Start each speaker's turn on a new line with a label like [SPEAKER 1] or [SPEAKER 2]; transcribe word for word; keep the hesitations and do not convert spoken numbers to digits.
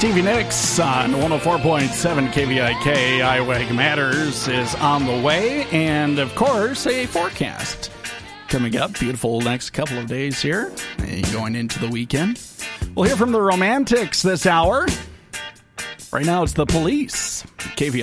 [SPEAKER 1] Stevie Nicks on one oh four point seven K V I K. Iowa Matters is on the way. And, of course, a forecast coming up. Beautiful next couple of days here. Going into the weekend. We'll hear from the Romantics this hour. Right now, it's the Police.